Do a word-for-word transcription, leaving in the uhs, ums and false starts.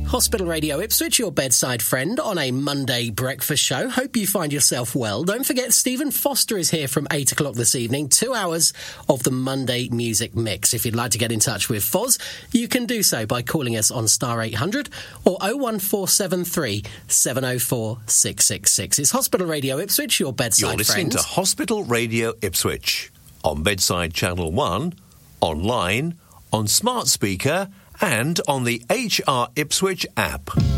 Hospital Radio Ipswich, your bedside friend on a Monday breakfast show. Hope you find yourself well. Don't forget, Stephen Foster is here from eight o'clock this evening. Two hours of the Monday Music Mix. If you'd like to get in touch with Foz, you can do so by calling us on star eight hundred or oh one four seven three, seven oh four, six six six. It's Hospital Radio Ipswich, your bedside friend. You're listening friend. to Hospital Radio Ipswich on Bedside Channel one, online, on smart speaker and on the H R Ipswich app.